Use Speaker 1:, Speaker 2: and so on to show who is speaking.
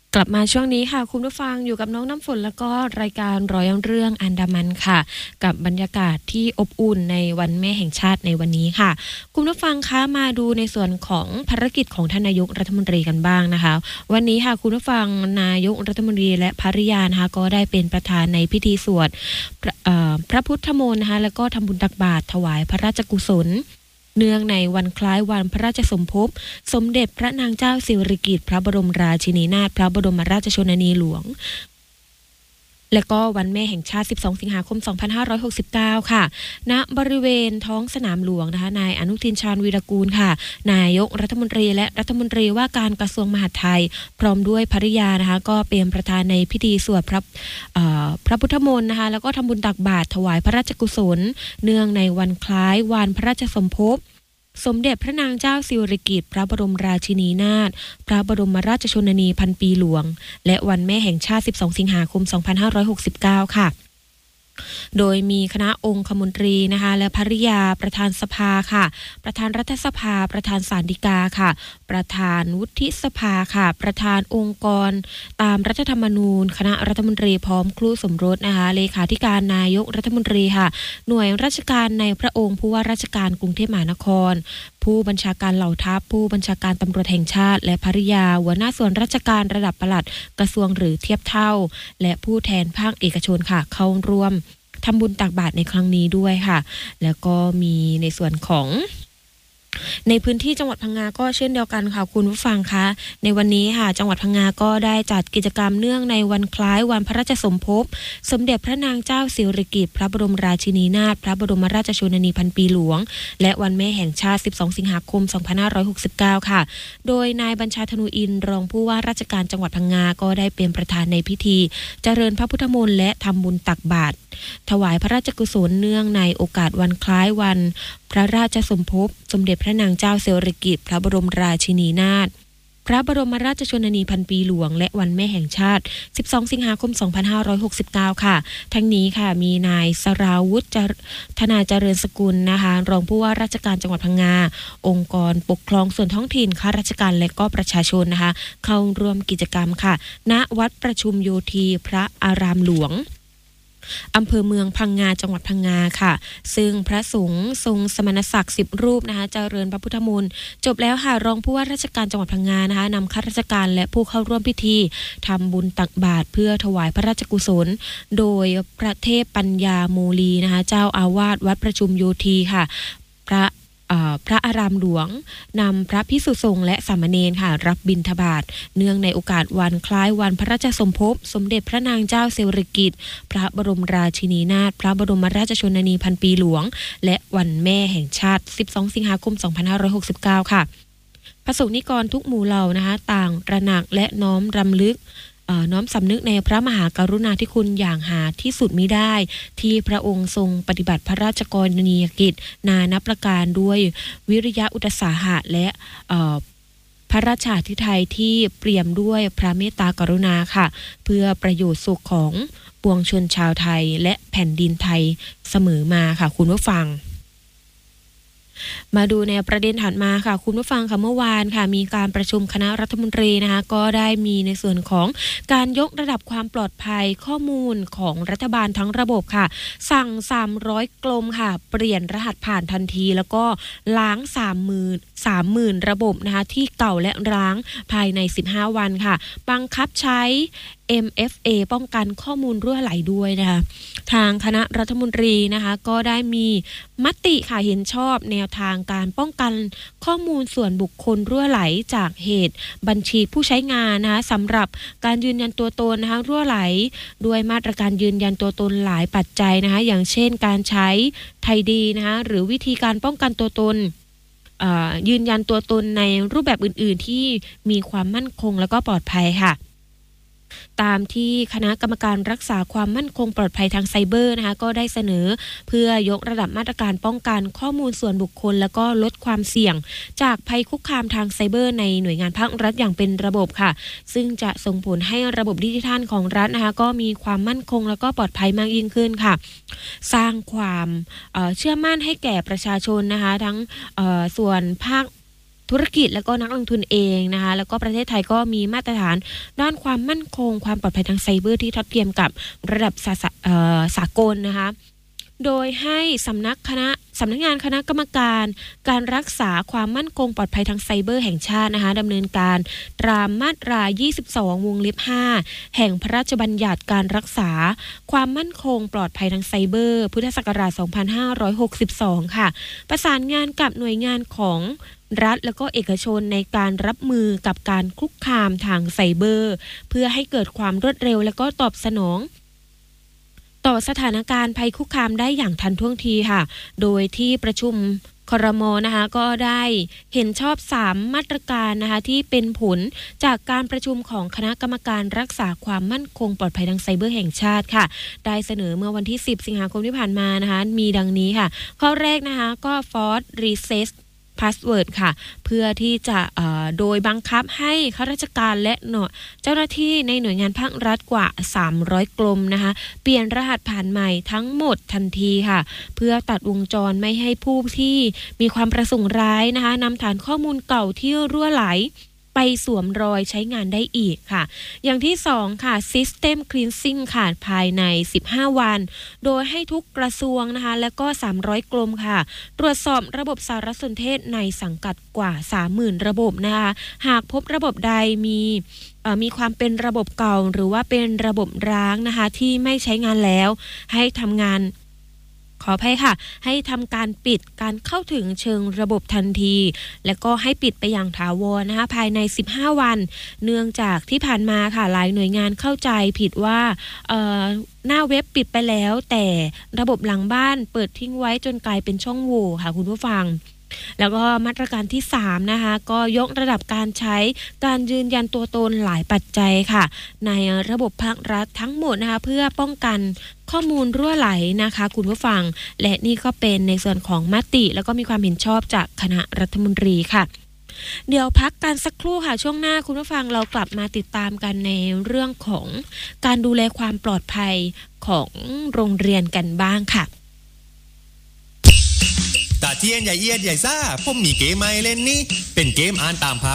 Speaker 1: กลับมาช่วงนี้ค่ะคุณผู้ฟังอยู่กับน้องน้ำฝนแล้วก็รายการร้อยเรื่องอันดามันค่ะกับบรรยากาศที่อบอุ่นในวันแม่แห่งชาติในวันนี้ค่ะคุณผู้ฟังคะมาดูในส่วนของภารกิจของท่านนายกรัฐมนตรีกันบ้างนะคะวันนี้ค่ะคุณผู้ฟังนายกรัฐมนตรีและภริยานะคะก็ได้เป็นประธานในพิธีสวดพระพุทธมนต์นะคะแล้วก็ทำบุญตักบาตรถวายพระราชกุศลเนื่องในวันคล้ายวันพระราชสมภพสมเด็จพระนางเจ้าสิริกิติ์พระบรมราชินีนาถพระบรมราชชนนีหลวงและก็วันแม่แห่งชาติ 12 สิงหาคม 2569 ค่ะณบริเวณท้องสนามหลวงนะคะนายอนุทินชาญวีรกูลค่ะนายกรัฐมนตรีและรัฐมนตรีว่าการกระทรวงมหาดไทยพร้อมด้วยภริยานะคะก็เป็นประธานในพิธีสวดพระพุทธมนต์นะคะแล้วก็ทำบุญตักบาตรถวายพระราชกุศลเนื่องในวันคล้ายวันพระราชสมภพสมเด็จพระนางเจ้าสิริกิติ์พระบรมราชินีนาถพระบรมราชชนนีพันปีหลวงและวันแม่แห่งชาติ 12 สิงหาคม 2569 ค่ะโดยมีคณะองคมนตรีนะคะและภริยาประธานสภาค่ะประธานรัฐสภาประธานศาลฎีกาค่ะประธานวุฒิสภาค่ะประธานองค์กรตามรัฐธรรมนูญคณะรัฐมนตรีพร้อมครูสมรสนะคะเลขาธิการนายกรัฐมนตรีค่ะหน่วยราชการในพระองค์ผู้ว่าราชการกรุงเทพมหานครผู้บัญชาการเหล่าทัพผู้บัญชาการตำรวจแห่งชาติและภริยาหัวหน้าส่วนราชการระดับปลัดกระทรวงหรือเทียบเท่าและผู้แทนภาคเอกชนค่ะเข้าร่วมทำบุญตักบาตรในครั้งนี้ด้วยค่ะแล้วก็มีในส่วนของในพื้นที่จังหวัดพังงาก็เช่นเดียวกันค่ะคุณผู้ฟังคะในวันนี้ค่ะจังหวัดพังงาก็ได้จัดกิจกรรมเนื่องในวันคล้ายวันพระราชสมภพสมเด็จพระนางเจ้าสิริกิติ์พระบรมราชินีนาถพระบรมราชชนนีพันปีหลวงและวันแม่แห่งชาติ 12 สิงหาคม 2569 ค่ะโดยนายบัญชาธนูอินทร์รองผู้ว่าราชการจังหวัดพังงาก็ได้เป็นประธานในพิธีเจริญพระพุทธมนต์และทำบุญตักบาตรถวายพระราชกุศลเนื่องในโอกาสวันคล้ายวันพระราชสมภพสมเด็จพระนางเจ้าสิริกิติ์พระบรมราชินีนาถพระบรมราชชนนีพันปีหลวงและวันแม่แห่งชาติ 12 สิงหาคม 2569 ค่ะทั้งนี้ค่ะมีนายสราวุฒิธนาเจริญสกุลนะคะรองผู้ว่าราชการจังหวัดพังงาองค์กรปกครองส่วนท้องถิ่นข้าราชการและก็ประชาชนนะคะเข้าร่วมกิจกรรมค่ะณวัดประชุมโยธีพระอารามหลวงอำเภอเมืองพังงาจังหวัดพังงาค่ะซึ่งพระสงฆ์ทรงสมณศักดิ์10 รูปนะคะเจริญพระพุทธมนต์จบแล้วค่ะรองผู้ว่าราชการจังหวัดพังงานะคะนำข้าราชการและผู้เข้าร่วมพิธีทำบุญตักบาตรเพื่อถวายพระราชกุศลโดยพระเทพปัญญาโมลีนะคะเจ้าอาวาสวัดประชุมโยธีค่ะพระอารามหลวงนำพระภิกษุสงฆ์และสามเณรค่ะรับบิณฑบาตเนื่องในโอกาสวันคล้ายวันพระราชสมภพสมเด็จพระนางเจ้าสิริกิติ์พระบรมราชินีนาถพระบรมราชชนนีพันปีหลวงและวันแม่แห่งชาติ 12 สิงหาคม 2569 ค่ะพระสงฆ์นิกรทุกหมู่เหล่านะคะต่างตระหนักและน้อมรำลึกน้อมสำนึกในพระมหากรุณาธิคุณอย่างหาที่สุดมิได้ที่พระองค์ทรงปฏิบัติพระราชกรณียกิจนานับประการด้วยวิริยะอุตสาหะและพระราชาธิไทยที่เปี่ยมด้วยพระเมตตากรุณาค่ะเพื่อประโยชน์สุขของปวงชนชาวไทยและแผ่นดินไทยเสมอมาค่ะคุณผู้ฟังมาดูในประเด็นถัดมาค่ะคุณผู้ฟังค่ะเมื่อวานค่ะมีการประชุมคณะรัฐมนตรีนะคะก็ได้มีในส่วนของการยกระดับความปลอดภัยข้อมูลของรัฐบาลทั้งระบบค่ะสั่ง300กรมค่ะเปลี่ยนรหัสผ่านทันทีแล้วก็ล้าง30,000ระบบนะคะที่เก่าและร้างภายใน15วันค่ะบังคับใช้ MFA ป้องกันข้อมูลรั่วไหลด้วยนะคะทางคณะรัฐมนตรีนะคะก็ได้มีมติค่ะเห็นชอบแนวทางการป้องกันข้อมูลส่วนบุคคลรั่วไหลจากเหตุบัญชีผู้ใช้งานนะคะสำหรับการยืนยันตัวตนนะคะรั่วไหลด้วยมาตรการยืนยันตัวตนหลายปัจจัยนะคะอย่างเช่นการใช้ไทยดีนะคะหรือวิธีการป้องกันตัวตนยืนยันตัวตนในรูปแบบอื่นๆที่มีความมั่นคงและก็ปลอดภัยค่ะตามที่คณะกรรมการรักษาความมั่นคงปลอดภัยทางไซเบอร์นะคะก็ได้เสนอเพื่อยกระดับมาตรการป้องกันข้อมูลส่วนบุคคลแล้วก็ลดความเสี่ยงจากภัยคุกคามทางไซเบอร์ในหน่วยงานภาครัฐอย่างเป็นระบบค่ะซึ่งจะส่งผลให้ระบบดิจิทัลของรัฐนะคะก็มีความมั่นคงแล้วก็ปลอดภัยมากยิ่งขึ้นค่ะสร้างความเชื่อมั่นให้แก่ประชาชนนะคะทั้งส่วนภาคธุรกิจแล้วก็นักลงทุนเองนะคะแล้วก็ประเทศไทยก็มีมาตรฐานด้านความมั่นคงความปลอดภัยทางไซเบอร์ที่ทัดเทียมกับระดับสากลนะคะโดยให้สำนักงานคณะกรรมการรักษาความมั่นคงปลอดภัยทางไซเบอร์แห่งชาตินะคะดำเนินการตามมาตรา 22 วงเล็บ 5 แห่งพระราชบัญญัติการรักษาความมั่นคงปลอดภัยทางไซเบอร์พุทธศักราช 2562 ค่ะประสานงานกับหน่วยงานของรัฐแล้วก็เอกชนในการรับมือกับการคุกคามทางไซเบอร์เพื่อให้เกิดความรวดเร็วและก็ตอบสนองต่อสถานการณ์ภัยคุกคามได้อย่างทันท่วงทีค่ะโดยที่ประชุมครม.นะคะก็ได้เห็นชอบ3มาตรการนะคะที่เป็นผลจากการประชุมของคณะกรรมการรักษาความมั่นคงปลอดภัยทางไซเบอร์แห่งชาติค่ะได้เสนอเมื่อวันที่10 สิงหาคมที่ผ่านมานะคะมีดังนี้ค่ะข้อแรกนะคะก็ Force Reset Password ค่ะเพื่อที่จะโดยบังคับให้ข้าราชการและเจ้าหน้าที่ในหน่วยงานภาครัฐกว่า300 กรมนะคะเปลี่ยนรหัสผ่านใหม่ทั้งหมดทันทีค่ะเพื่อตัดวงจรไม่ให้ผู้ที่มีความประสงค์ร้ายนะคะนำฐานข้อมูลเก่าที่รั่วไหลไปสวมรอยใช้งานได้อีกค่ะอย่างที่2ค่ะ System Cleansing ค่ะภายใน15 วันโดยให้ทุกกระทรวงนะคะและก็300 กรมค่ะตรวจสอบระบบสารสนเทศในสังกัดกว่า 30,000 ระบบนะคะหากพบระบบใดมีความเป็นระบบเก่าหรือว่าเป็นระบบร้างนะคะที่ไม่ใช้งานแล้วให้ทำงานขออภัยค่ะให้ทำการปิดการเข้าถึงเชิงระบบทันทีและก็ให้ปิดไปอย่างถาวรนะคะภายใน15 วันเนื่องจากที่ผ่านมาค่ะหลายหน่วยงานเข้าใจผิดว่าหน้าเว็บปิดไปแล้วแต่ระบบหลังบ้านเปิดทิ้งไว้จนกลายเป็นช่องโหว่ค่ะคุณผู้ฟังแล้วก็มาตรการที่3นะคะก็ยกระดับการใช้การยืนยันตัวตนหลายปัจจัยค่ะในระบบภาครัฐทั้งหมดนะคะเพื่อป้องกันข้อมูลรั่วไหลนะคะคุณผู้ฟังและนี่ก็เป็นในส่วนของมติแล้วก็มีความเห็นชอบจากคณะรัฐมนตรีค่ะเดี๋ยวพักกันสักครู่ค่ะช่วงหน้าคุณผู้ฟังเรากลับมาติดตามกันในเรื่องของการดูแลความปลอดภัยของโรงเรียนกันบ้างค่ะ
Speaker 2: ตาเทียนใหญ่เอียดใหญ่ซ่าผมมีเกมมาเล่นนี่เป็นเกมอ่านตามภาพ